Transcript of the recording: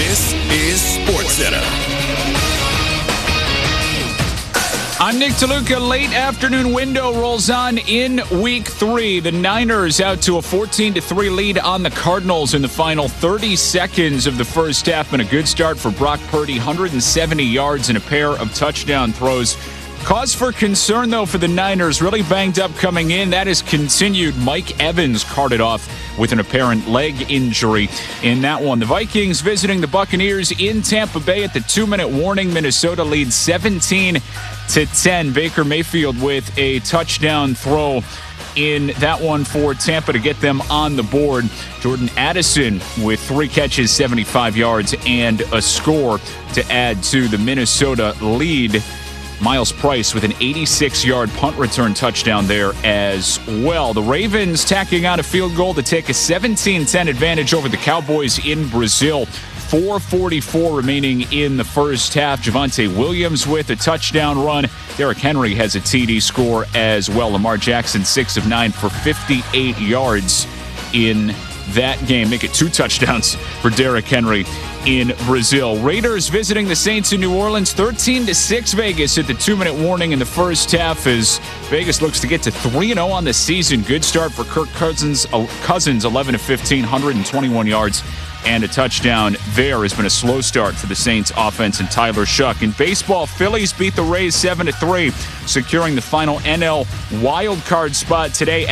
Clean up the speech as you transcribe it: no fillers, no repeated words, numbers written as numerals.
This is SportsCenter. I'm Nick DeLuca. Late afternoon window rolls on in Week 3. The Niners out to a 14-3 lead on the Cardinals in the final 30 seconds of the first half. Been a good start for Brock Purdy, 170 yards and a pair of touchdown throws. Cause for concern, though, for the Niners. Really banged up coming in. That has continued. Mike Evans carted off with an apparent leg injury in that one. The Vikings visiting the Buccaneers in Tampa Bay at the 2-minute warning. Minnesota leads 17-10. Baker Mayfield with a touchdown throw in that one for Tampa to get them on the board. Jordan Addison with 3 catches, 75 yards, and a score to add to the Minnesota lead. Miles Price with an 86-yard punt return touchdown there as well. The Ravens tacking on a field goal to take a 17-10 advantage over the Cowboys in Brazil. 4:44 remaining in the first half. Javonte Williams with a touchdown run. Derrick Henry has a TD score as well. Lamar Jackson 6 of 9 for 58 yards in that game. Make it 2 touchdowns for Derrick Henry in Brazil. Raiders visiting the Saints in New Orleans, 13-6 Vegas at the 2-minute warning in the first half as Vegas looks to get to 3-0 on the season. Good start for Kirk Cousins, 11 of 15, 121 yards and a touchdown. There has been a slow start for the Saints offense and Tyler Shuck. In baseball, Phillies beat the Rays 7-3, securing the final NL wild card spot today.